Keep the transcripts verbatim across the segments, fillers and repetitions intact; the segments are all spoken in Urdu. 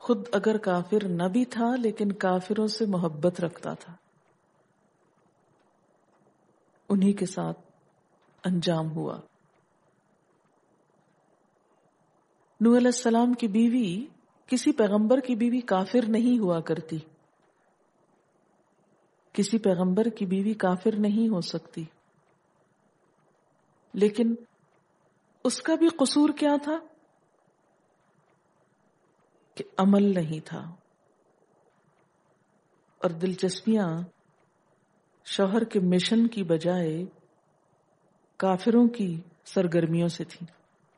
خود اگر کافر نہ بھی تھا لیکن کافروں سے محبت رکھتا تھا، انہی کے ساتھ انجام ہوا۔ نوح علیہ السلام کی بیوی کسی پیغمبر کی بیوی کافر نہیں ہوا کرتی، کسی پیغمبر کی بیوی کافر نہیں ہو سکتی، لیکن اس کا بھی قصور کیا تھا کہ عمل نہیں تھا، اور دلچسپیاں شوہر کے مشن کی بجائے کافروں کی سرگرمیوں سے تھیں۔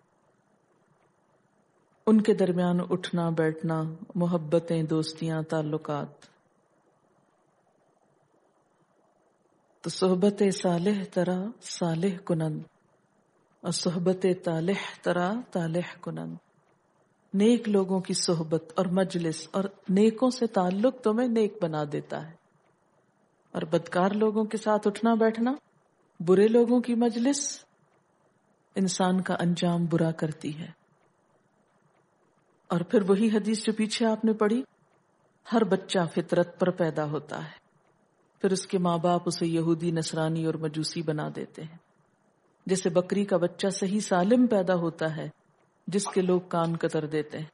ان کے درمیان اٹھنا بیٹھنا، محبتیں، دوستیاں، تعلقات۔ تو صحبت صالح ترا صالح کنند اور صحبت طالح ترا طالح کنند۔ نیک لوگوں کی صحبت اور مجلس اور نیکوں سے تعلق تمہیں نیک بنا دیتا ہے، اور بدکار لوگوں کے ساتھ اٹھنا بیٹھنا، برے لوگوں کی مجلس انسان کا انجام برا کرتی ہے۔ اور پھر وہی حدیث جو پیچھے آپ نے پڑھی، ہر بچہ فطرت پر پیدا ہوتا ہے، پھر اس کے ماں باپ اسے یہودی، نصرانی اور مجوسی بنا دیتے ہیں۔ جیسے بکری کا بچہ صحیح سالم پیدا ہوتا ہے جس کے لوگ کان کتر دیتے ہیں۔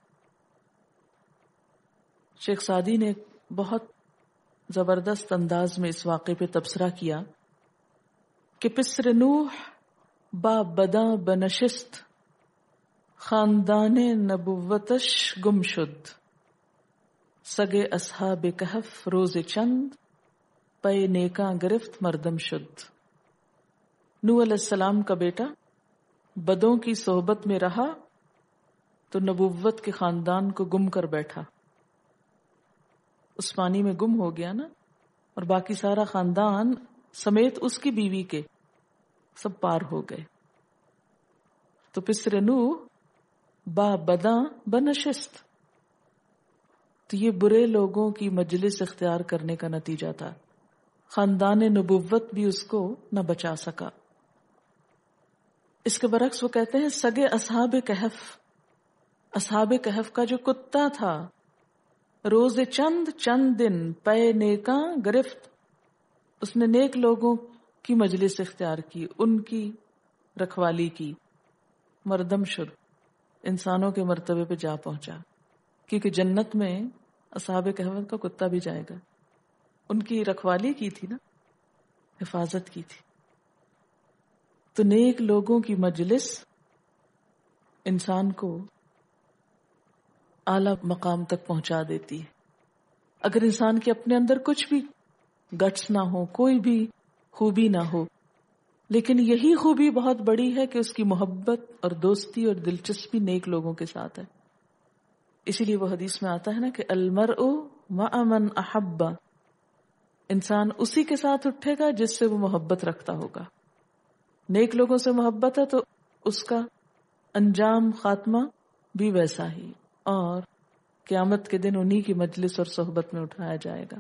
شیخ سعدی نے بہت زبردست انداز میں اس واقعے پہ تبصرہ کیا کہ پسر نوح با بداں بنشست، خاندان نبوتش گم شد، سگے اصحاب کہف روز چند، پے نیکاں گرفت مردم شد۔ نوح علیہ السلام کا بیٹا بدوں کی صحبت میں رہا تو نبوت کے خاندان کو گم کر بیٹھا، اس پانی میں گم ہو گیا نا، اور باقی سارا خاندان سمیت اس کی بیوی کے سب پار ہو گئے۔ تو پسر نوح با بداں بنشست، تو یہ برے لوگوں کی مجلس اختیار کرنے کا نتیجہ تھا۔ خاندان نبوت بھی اس کو نہ بچا سکا۔ اس کے برعکس وہ کہتے ہیں سگے اصحاب کہف، اصحاب کہف کا جو کتا تھا، روز چند چند دن پے نیکاں گرفت، اس نے نیک لوگوں کی مجلس اختیار کی، ان کی رکھوالی کی، مردم شد، انسانوں کے مرتبے پہ جا پہنچا، کیونکہ جنت میں اصحاب کہف کا کتا بھی جائے گا۔ ان کی رکھوالی کی تھی نا، حفاظت کی تھی۔ تو نیک لوگوں کی مجلس انسان کو اعلی مقام تک پہنچا دیتی ہے۔ اگر انسان کے اپنے اندر کچھ بھی گٹس نہ ہو، کوئی بھی خوبی نہ ہو، لیکن یہی خوبی بہت بڑی ہے کہ اس کی محبت اور دوستی اور دلچسپی نیک لوگوں کے ساتھ ہے۔ اسی لیے وہ حدیث میں آتا ہے نا کہ المرء مع من احب، انسان اسی کے ساتھ اٹھے گا جس سے وہ محبت رکھتا ہوگا۔ نیک لوگوں سے محبت ہے تو اس کا انجام خاتمہ بھی ویسا ہی، اور قیامت کے دن انہی کی مجلس اور صحبت میں اٹھایا جائے گا۔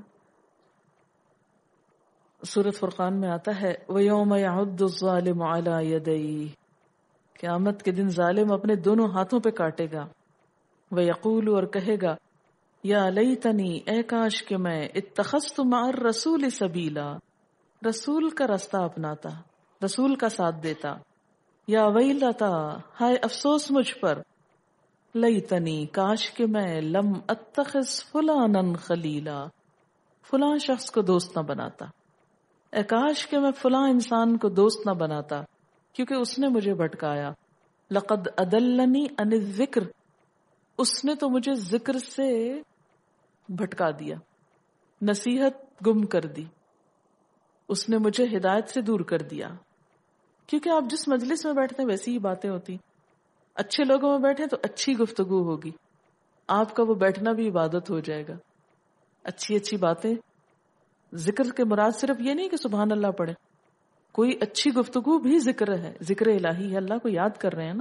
سورۃ فرقان میں آتا ہے وَيَوْمَ يَعُضُّ الظَّالِمُ عَلَى يَدَيْهِ، قیامت کے دن ظالم اپنے دونوں ہاتھوں پہ کاٹے گا، وَيَقُولُ، اور کہے گا، یا لیتنی، اے کاش کہ میں، اتخذت مع الرسول سبیلا، رسول کا رستہ اپناتا، رسول کا ساتھ دیتا، یا ویلتا، ہائے افسوس مجھ پر، لیتنی، کاش کہ میں، لم اتخذ فلانا خلیلا، فلاں شخص کو دوست نہ بناتا، اے کاش کہ میں فلاں انسان کو دوست نہ بناتا کیونکہ اس نے مجھے بھٹکایا، لقد اضلنی عن الذکر، اس نے تو مجھے ذکر سے بھٹکا دیا، نصیحت گم کر دی، اس نے مجھے ہدایت سے دور کر دیا۔ کیونکہ آپ جس مجلس میں بیٹھتے ہیں ویسی ہی باتیں ہوتی، اچھے لوگوں میں بیٹھیں تو اچھی گفتگو ہوگی، آپ کا وہ بیٹھنا بھی عبادت ہو جائے گا، اچھی اچھی باتیں۔ ذکر کے مراد صرف یہ نہیں کہ سبحان اللہ پڑھیں، کوئی اچھی گفتگو بھی ذکر ہے، ذکر الہی ہے، اللہ کو یاد کر رہے ہیں نا۔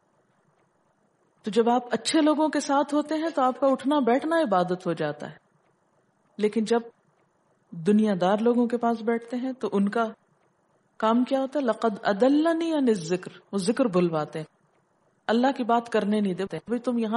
تو جب آپ اچھے لوگوں کے ساتھ ہوتے ہیں تو آپ کا اٹھنا بیٹھنا عبادت ہو جاتا ہے، لیکن جب دنیا دار لوگوں کے پاس بیٹھتے ہیں تو ان کا کام کیا ہوتا ہے؟ لقد اضلنی عن الذکر، وہ ذکر بھلواتے ہیں، اللہ کی بات کرنے نہیں دیتے۔ بھئی تم یہاں